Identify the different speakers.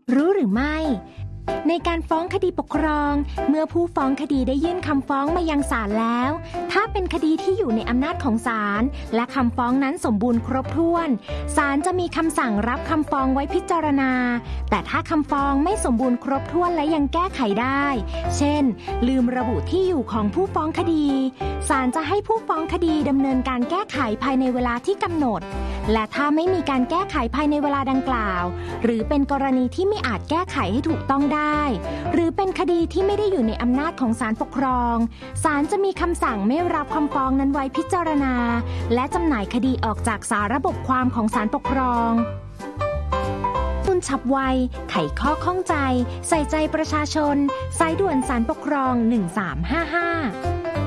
Speaker 1: รู้หรือไม่ในการฟ้องคดีปกครองเมื่อผู้ฟ้องคดีได้ยื่นคำฟ้องมายังศาลแล้วถ้าเป็นคดีที่อยู่ในอำนาจของศาลและคำฟ้องนั้นสมบูรณ์ครบถ้วนศาลจะมีคำสั่งรับคำฟ้องไว้พิจารณาแต่ถ้าคำฟ้องไม่สมบูรณ์ครบถ้วนและยังแก้ไขได้เช่นลืมระบุที่อยู่ของผู้ฟ้องคดีศาลจะให้ผู้ฟ้องคดีดำเนินการแก้ไขภายในเวลาที่กำหนดและถ้าไม่มีการแก้ไขภายในเวลาดังกล่าวหรือเป็นกรณีที่ไม่อาจแก้ไขให้ถูกต้องได้หรือเป็นคดีที่ไม่ได้อยู่ในอำนาจของศาลปกครองศาลจะมีคำสั่งไม่รับคำฟ้องนั้นไว้พิจารณาและจำหน่ายคดีออกจากสาระบบความของศาลปกครองคุณฉับไวไขข้อข้องใจใส่ใจประชาชนสายด่วนศาลปกครอง1355